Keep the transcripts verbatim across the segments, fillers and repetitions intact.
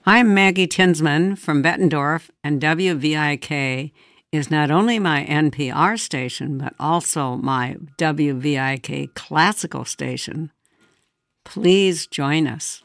I'm Maggie Tinsman from Bettendorf, and W V I K is not only my N P R station, but also my W V I K classical station. Please join us.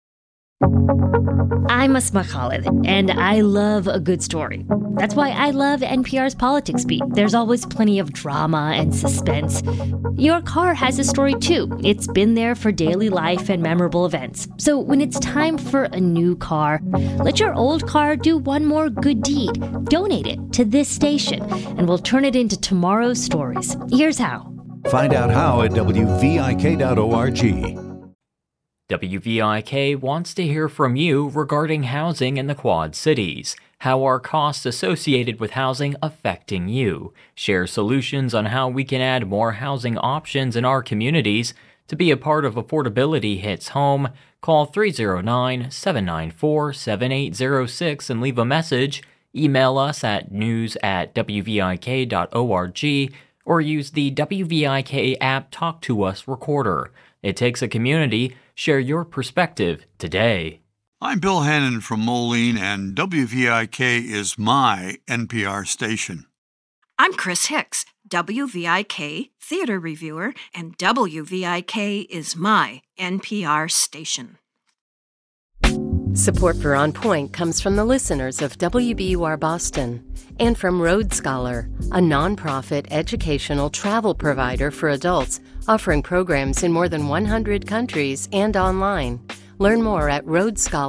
I'm Asma Khalid, and I love a good story. That's why I love N P R's Politics Beat. There's always plenty of drama and suspense. Your car has a story too. It's been there for daily life and memorable events. So when it's time for a new car, let your old car do one more good deed. Donate it to this station, and we'll turn it into tomorrow's stories. Here's how. Find out how at W V I K dot org. W V I K wants to hear from you regarding housing in the Quad Cities. How are costs associated with housing affecting you? Share solutions on how we can add more housing options in our communities. To be a part of Affordability Hits Home, call three oh nine, seven nine four, seven eight oh six and leave a message. Email us at news at W V I K dot org or use the W V I K app Talk to Us recorder. It takes a community. Share your perspective today. I'm Bill Hannon from Moline, and W V I K is my N P R station. I'm Chris Hicks, W V I K theater reviewer, and W V I K is my N P R station. Support for On Point comes from the listeners of W B U R Boston and from Road Scholar, a nonprofit educational travel provider for adults offering programs in more than one hundred countries and online. Learn more at road scholar